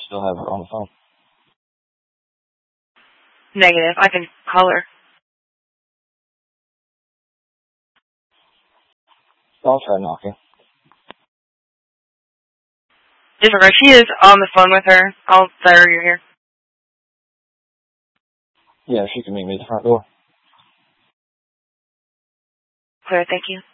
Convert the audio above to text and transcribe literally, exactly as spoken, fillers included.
still have her on the phone? Negative. I can call her. I'll try knocking. Disregard. She is on the phone with her. I'll tell her you're here. Yeah, she can meet me at the front door. Clear, thank you.